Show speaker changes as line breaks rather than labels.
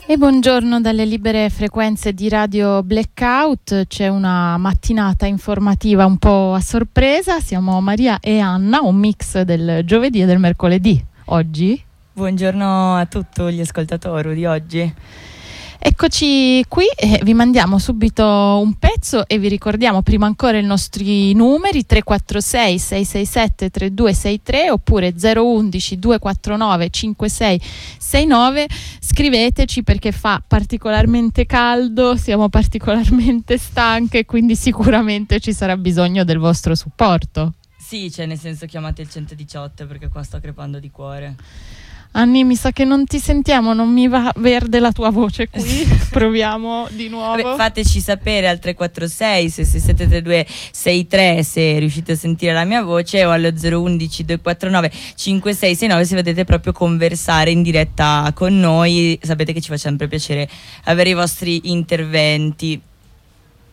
E buongiorno dalle libere frequenze di Radio Blackout. C'è una mattinata informativa un po' a sorpresa. Siamo Maria e Anna, un mix del giovedì e del mercoledì. Oggi?
Buongiorno a tutti gli ascoltatori di oggi.
Eccoci qui e vi mandiamo subito un pezzo e vi ricordiamo prima ancora i nostri numeri 346 667 3263 oppure 011 249 5669. Scriveteci perché fa particolarmente caldo, siamo particolarmente stanche, quindi sicuramente ci sarà bisogno del vostro supporto.
Sì, cioè nel senso chiamate il 118 perché qua sto crepando di cuore.
Anni, mi sa che non ti sentiamo, non mi va verde la tua voce qui. Proviamo di nuovo.
Vabbè, fateci sapere al 346 667 3263 se riuscite a sentire la mia voce o allo 011 249 5669 se vedete proprio conversare in diretta con noi. Sapete che ci fa sempre piacere avere i vostri interventi.